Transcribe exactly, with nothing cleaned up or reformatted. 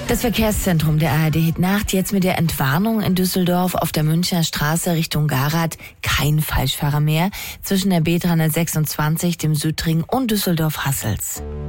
Das Verkehrszentrum der A R D Hit Nacht jetzt mit der Entwarnung in Düsseldorf auf der Münchner Straße Richtung Garath. Kein Falschfahrer mehr zwischen der B dreihundertsechsundzwanzig, dem Südring und Düsseldorf-Hassels.